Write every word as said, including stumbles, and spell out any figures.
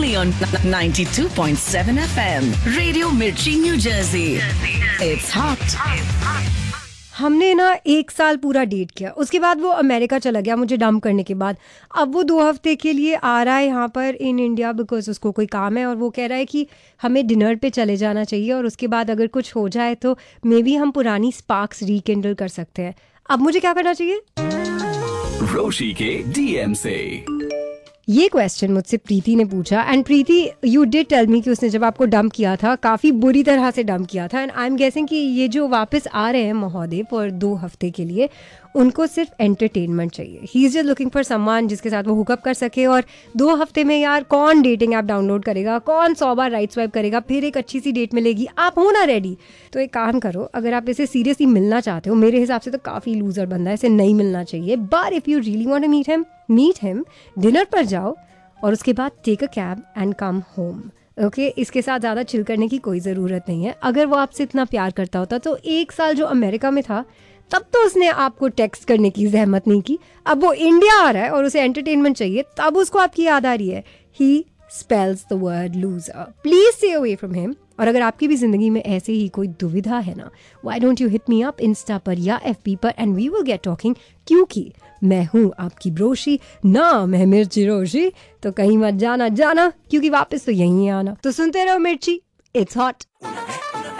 only on ninety-two point seven F M. Radio Mirchi, New Jersey. It's hot. हमने ना एक साल पूरा डेट किया, उसके बाद वो अमेरिका चला गया मुझे डंप करने के बाद। अब वो दो हफ्ते के लिए आ रहा है यहाँ पर इन इंडिया बिकॉज उसको कोई काम है और वो कह रहा है कि हमें डिनर पे चले जाना चाहिए और उसके बाद अगर कुछ हो जाए तो मे बी हम पुरानी स्पार्क्स रिकिंडल कर सकते हैं। अब मुझे क्या करना चाहिए? रोशी के डीएम से ये क्वेश्चन मुझसे प्रीति ने पूछा and Preeti you did tell me कि उसने जब आपको डंप किया था काफ़ी बुरी तरह से डंप किया था एंड आई एम गेसिंग कि ये जो वापस आ रहे हैं महोदय पर दो हफ्ते के लिए उनको सिर्फ एंटरटेनमेंट चाहिए। He is just looking for someone जिसके साथ वो हुकअप कर सके। और दो हफ्ते में यार कौन डेटिंग ऐप डाउनलोड करेगा, कौन सौ बार राइट स्वाइप करेगा, फिर एक अच्छी सी डेट मिलेगी। आप हो ना रेडी? तो एक काम करो, अगर आप इसे सीरियसली मिलना चाहते हो, मेरे हिसाब से तो काफ़ी लूजर बंदा है, इसे नहीं मिलना चाहिए। But if you really want to meet him meet him dinner पर जाओ और उसके बाद take a cab and come home. Okay, इसके साथ ज़्यादा चिल करने की कोई ज़रूरत नहीं है। अगर वो आपसे इतना प्यार करता होता तो एक साल जो अमेरिका में था तब तो उसने आपको टेक्स्ट करने की जहमत नहीं की। अब वो इंडिया आ रहा है और उसे एंटरटेनमेंट चाहिए, तब उसको आपकी याद आ रही है। ही spells the word loser. Please stay away from him. और अगर आपकी भी जिंदगी में ऐसे ही कोई दुविधा है ना, why don't you hit me up Insta पर या एफबी पर and we will get talking, क्योंकि मैं हूँ आपकी ब्रोशी, नाम है मिर्ची रोशी। तो कहीं मत जाना जाना क्योंकि वापस तो यहीं आना। तो सुनते रहो मिर्ची, इट्स हॉट।